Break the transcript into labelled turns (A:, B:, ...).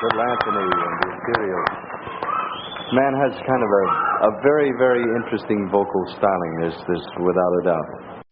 A: Little Anthony and the Imperials. Man has kind of a very, very interesting vocal styling, there's without a doubt.